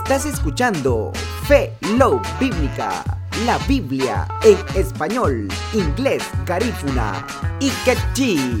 Estás escuchando Fe, Love Bíblica, la Biblia en español, inglés, garífuna y quechí.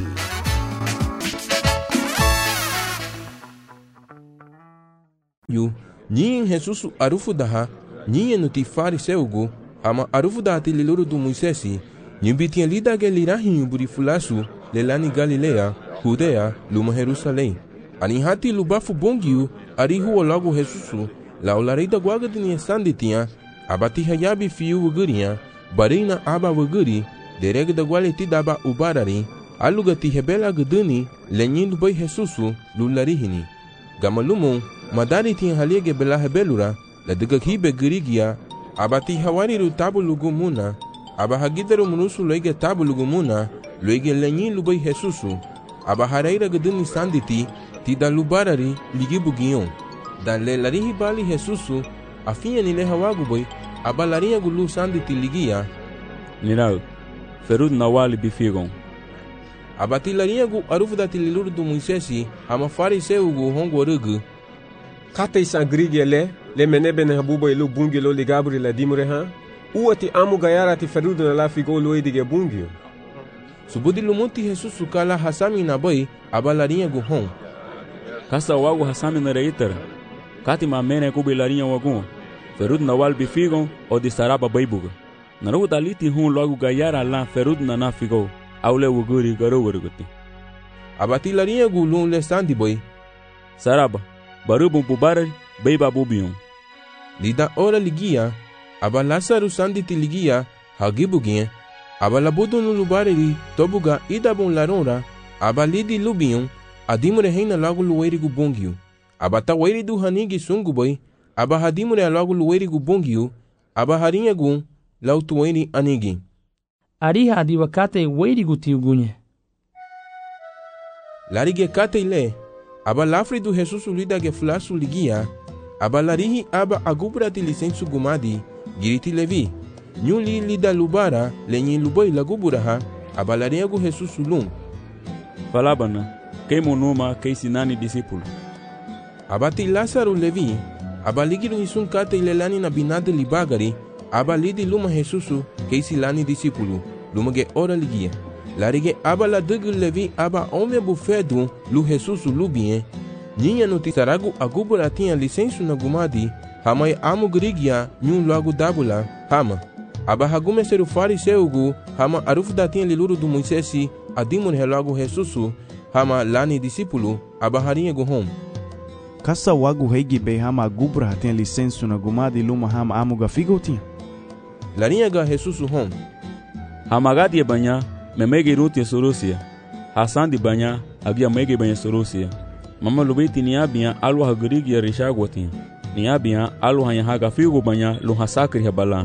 Nyin Jesus arufu daha, nyin nuti fariseugu, ama arufu da ati liluru du Moisesi, nyin bitin lida ge lirahin buri fulasu, lelani Galilea, Judea, luma Jerusalém. Ani hati lubafu bongiu, arihu olago Jesusu, la olarida guaga dini sanditinha, abati hayabi fiu wugurinha, barina aba wuguri, dereg da gualeti daba ubarari, alugati rebela guduni, lenyin bai Jesusu, lularihini. Gamalumon, madari tinha haliege bela rebelura, la digakibe gurigia, abati hawariru tabu lugumuna, abahagidaru munusu loige tabu lugumuna, loige lenyin lubai Jesusu, abahareira guduni sanditi, tida lubarari ligibugion. Dan lelarihi bali Jesusu, afinha nile hawaguboi, abalarinha gulu sanditi ligia. Niral, ferud nawali bifigon. Abatilarinha gu arufu da tililuru do Moisesi, ama fariseu gu hongorugu. Kate sangrigi le menebene habubo ilu bungi lo ligabri la dimure ha. Uati amu gayara ti ferud na la figo lo edige bungi. Subudi lumuti Jesusu kala hasami na boy, abalarinha gu hon. Kasa wagu hasami na reitera. Kati mamene kubilarinha wagun. Ferud nawal bifigon o di saraba baibuga. Narugu daliti hun logo gayara la ferud na nafigo. Aule wuguri garo wuruguti. Abatilarinha gu lun le sandi boy. Saraba, barubun pubarari, beiba bubion. Lida ora ligia, abalasaru sanditi ligia, hagibuginha, abalabudu no lubareri, tobuga idabun larora, abalidi lubion, adimure reina logo luerigu bongiu. Abatawairi du hanigi sungu boy, abahadimure logo luerigu bongiu, abaharinha gun, lautueri anigi. Ariha adiwakate weirigu tiugunye. Larige kate ile, abalafri do Jesusu lida ge flasu ligia, abalarihi aba agubrati licensu gumadi, giriti levi, nyuli lida lubara, lenyin luboi laguburaha, abalarinha gu Jesusu lum. Falabana, queimo numa que sinani discípulo. Abati Lázaro levi, abaligiru hisun kate ilelani na binado libagari, abalidi luma Jesusu que silani discípulo, luma ge ora ligia. Larige abala dugu levi aba ome bufedu lu Jesusu lubien, ninha no tisaragu agubura tinha licensu na gumadi, hamai amu grigia nyun logo dabula, hama. Aba hagume seru fariseugu, hama arufu da tinha liluru do Moisesi, adimur relogo Jesusu, hama lani discípulo, aba harinha guhom. Kasa wagu heigi be hama agubra tinha licensu na gumadi luma hama amuga figotinha. Larinha ga Jesusu hom. Hamagadi banya, memege ruti sorosia. Hasan di banya, agia mege banya sorosia. Mama lubeti niabia alu hagurigi ya rishagwatin. Niabia alu hanyahaga figo banya lu hasakri habala.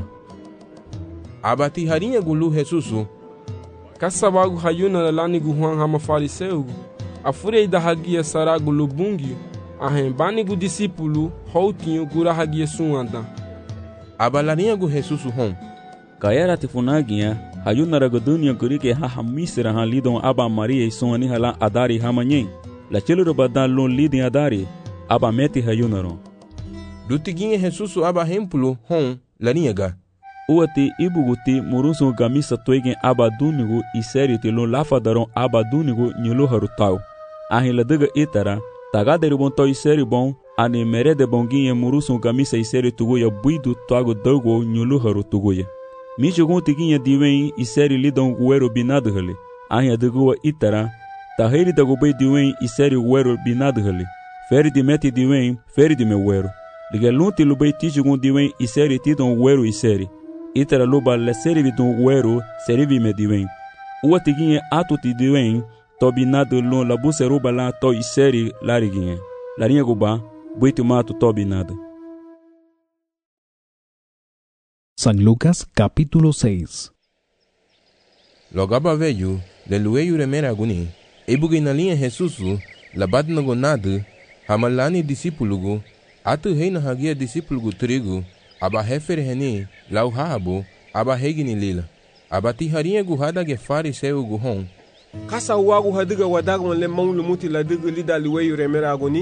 Abati harinha gulu Jesusu. Kasa wagu hayuna lani guhuan hama fariseu. Afurei da hagia saragu lubungi. Ahembani gu discípulo, houtinho gura hagia suanda. Abalarinha gu Jesusu hom. Kayara tifunagia, hayuna ragodunia kurike haha misra han lidon aba Maria sonani hala adari hamanyen. La chelo badan lon lidin adari, aba meti hayunaron. Dutiguinha Jesusu aba hempulo hom, larinha ga. Uati ibuguti murusun gamisa toigen aba dunigu iseri tilon lafadaron aba dunigu nyulu harutau. Ahin ladaga itara, tagaderi bon to iseri bon, ani merede bonginha murusun gamisa iseri tuguya buidu toago dogo nyulu haru tuguya. Michugun tiguinha diwen iseri lidon guero binado hali. Ahin adagua itara, taheri dagubei diwen iseri guero binado hali. Feri di meti diwen, feri di me guero. Ligelunti lubei tichugun diwen iseri tidon guero iseri. Itara luba le serivi don guero serivi me diwen. Ua tiguinha atu ti diwen, to binado lon la buseruba la to iseri lariguinha. Larinha guba, buitu mato to binado. San Lucas capítulo 6. Logaba veio, de lueyu remera aguni, ebuge na linha Jesusu, labad na gonado, hamalani discípulo, atu rei na hagia discípulo trigo, aba refer reni, lau habo, aba regni lila, aba tiharinha guhada ge fariseu guhon. Kasa wagu hadiga wadagon le maulu muti la diga lida lueyu remera aguni,